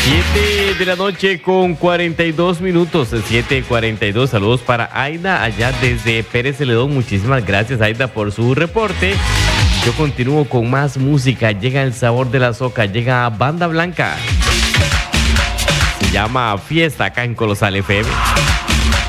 7 de la noche con 42 minutos, 7:42. Saludos para Aida allá desde Pérez Celedón. Muchísimas gracias, Aida, por su reporte. Yo continúo con más música. Llega el sabor de la soca, llega Banda Blanca. Se llama Fiesta acá en Colosal FM.